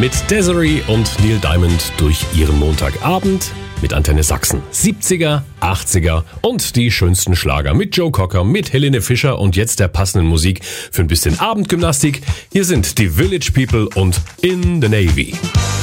mit Desiree und Neil Diamond durch ihren Montagabend mit Antenne Sachsen. 70er, 80er und die schönsten Schlager mit Joe Cocker, mit Helene Fischer und jetzt der passenden Musik für ein bisschen Abendgymnastik. Hier sind die Village People und In the Navy.